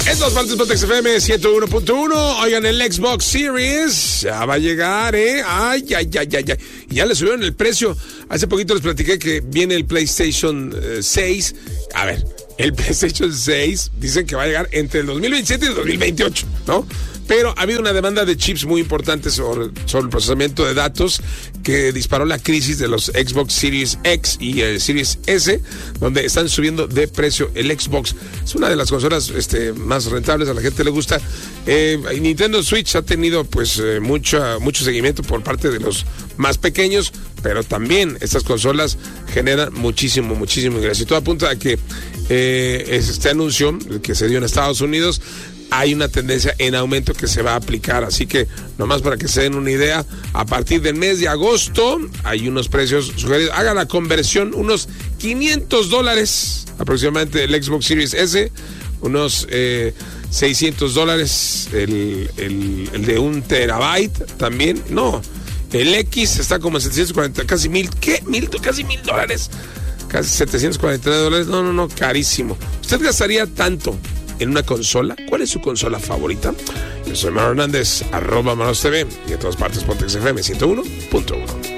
En todas partes, Pontex FM 101.1. Oigan, el Xbox Series ya va a llegar, ¿eh? Ay. Ya le subieron el precio. Hace poquito les platiqué que viene el PlayStation 6. A ver, el PlayStation 6 dicen que va a llegar entre el 2027 y el 2028, ¿no? Pero ha habido una demanda de chips muy importante sobre el procesamiento de datos que disparó la crisis de los Xbox Series X y el Series S, donde están subiendo de precio. El Xbox es una de las consolas más rentables, a la gente le gusta. Nintendo Switch ha tenido pues mucho seguimiento por parte de los más pequeños, pero también estas consolas generan muchísimo ingreso. Y todo apunta a que este anuncio que se dio en Estados Unidos, hay una tendencia en aumento que se va a aplicar, así que nomás para que se den una idea, a partir del mes de agosto hay unos precios sugeridos. Haga la conversión, unos $500 aproximadamente el Xbox Series S, unos $600 el de 1 terabyte también. No, el X está como en 740, casi $1,000, ¿qué? Casi $1,000, casi $749. No, carísimo. ¿Usted gastaría tanto en una consola? ¿Cuál es su consola favorita? Yo soy Mauro Hernández, @MarosTV, y en todas partes Pontex FM 101.1.